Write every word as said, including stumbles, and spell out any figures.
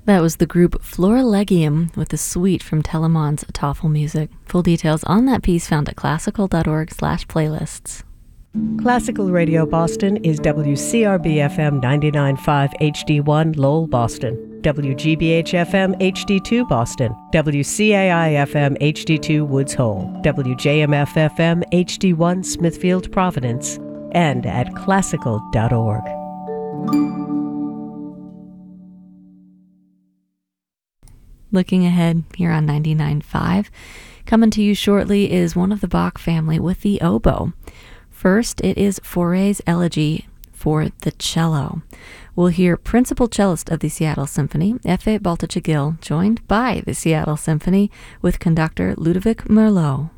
That was the group Florilegium with a suite from Telemann's Toffel Music. Full details on that piece found at classical.org slash playlists. Classical Radio Boston is W C R B F M ninety-nine point five H D one Lowell, Boston, W G B H F M H D two Boston, W C A I F M H D two Woods Hole, W J M F F M H D one Smithfield, Providence, and at classical dot org. Looking ahead here on ninety-nine point five, coming to you shortly is one of the Bach family with the oboe. First, it is Fauré's Elegy for the cello. We'll hear principal cellist of the Seattle Symphony, Efe Baltacegil, joined by the Seattle Symphony with conductor Ludovic Merlot.